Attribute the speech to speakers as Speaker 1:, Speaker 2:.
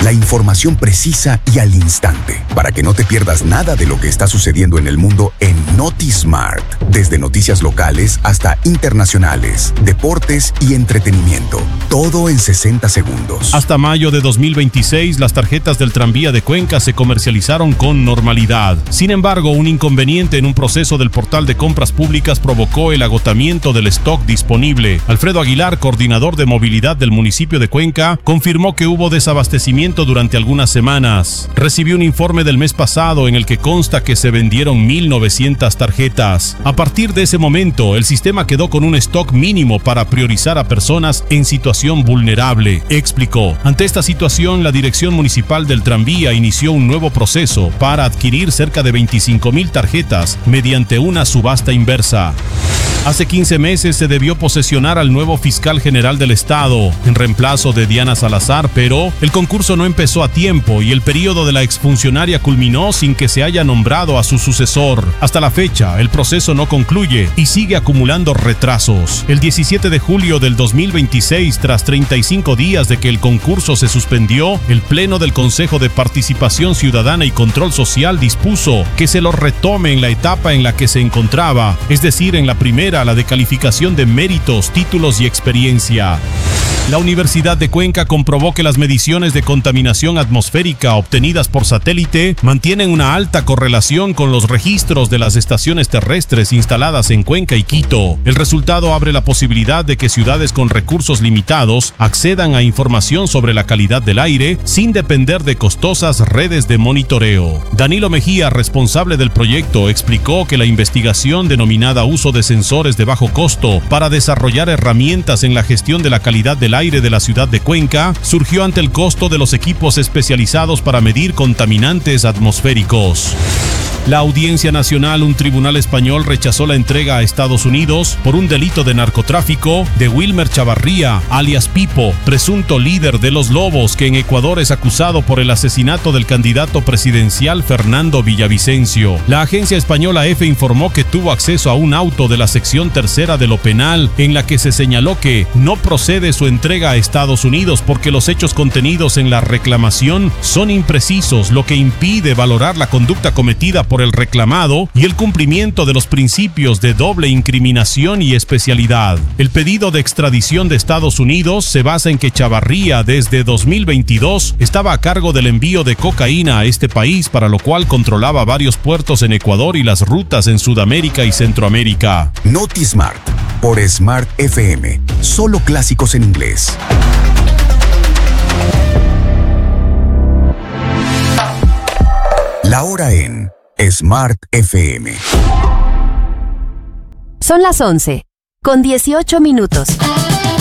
Speaker 1: La información precisa y al instante, para que no te pierdas nada de lo que está sucediendo en el mundo en NotiSmart. Desde noticias locales hasta internacionales, deportes y entretenimiento. Todo en 60 segundos.
Speaker 2: Hasta mayo de 2026, las tarjetas del tranvía de Cuenca se comercializaron con normalidad. Sin embargo, un inconveniente en un proceso del portal de compras públicas provocó el agotamiento del stock disponible. Alfredo Aguilar, coordinador de movilidad del municipio de Cuenca, confirmó que hubo desabastecimiento durante algunas semanas. Recibió un informe del mes pasado en el que consta que se vendieron 1,900 tarjetas. A partir de ese momento, el sistema quedó con un stock mínimo para priorizar a personas en situación vulnerable, explicó. Ante esta situación, la Dirección Municipal del Tranvía inició un nuevo proceso para adquirir cerca de 25,000 tarjetas mediante una subasta inversa. Hace 15 meses se debió posesionar al nuevo fiscal general del estado, en reemplazo de Diana Salazar, pero el concurso no empezó a tiempo y el periodo de la exfuncionaria culminó sin que se haya nombrado a su sucesor. Hasta la fecha, el proceso no concluye y sigue acumulando retrasos. El 17 de julio del 2026, tras 35 días de que el concurso se suspendió, el Pleno del Consejo de Participación Ciudadana y Control Social dispuso que se lo retome en la etapa en la que se encontraba, es decir, en la primera, la de calificación de méritos, títulos y experiencia. La Universidad de Cuenca comprobó que las mediciones de contaminación atmosférica obtenidas por satélite mantienen una alta correlación con los registros de las estaciones terrestres instaladas en Cuenca y Quito. El resultado abre la posibilidad de que ciudades con recursos limitados accedan a información sobre la calidad del aire sin depender de costosas redes de monitoreo. Danilo Mejía, responsable del proyecto, explicó que la investigación denominada uso de sensores de bajo costo para desarrollar herramientas en la gestión de la calidad del aire de la ciudad de Cuenca surgió ante el costo de los equipos especializados para medir contaminantes atmosféricos. La Audiencia Nacional, un tribunal español, rechazó la entrega a Estados Unidos por un delito de narcotráfico de Wilmer Chavarría, alias Pipo, presunto líder de los Lobos, que en Ecuador es acusado por el asesinato del candidato presidencial Fernando Villavicencio. La agencia española EFE informó que tuvo acceso a un auto de la sección tercera de lo penal, en la que se señaló que no procede su entrega a Estados Unidos porque los hechos contenidos en la reclamación son imprecisos, lo que impide valorar la conducta cometida por el reclamado y el cumplimiento de los principios de doble incriminación y especialidad. El pedido de extradición de Estados Unidos se basa en que Chavarría desde 2022 estaba a cargo del envío de cocaína a este país, para lo cual controlaba varios puertos en Ecuador y las rutas en Sudamérica y Centroamérica.
Speaker 1: NotiSmart por Smart FM. Solo clásicos en inglés. La hora en Smart FM.
Speaker 3: Son las 11:18 minutos.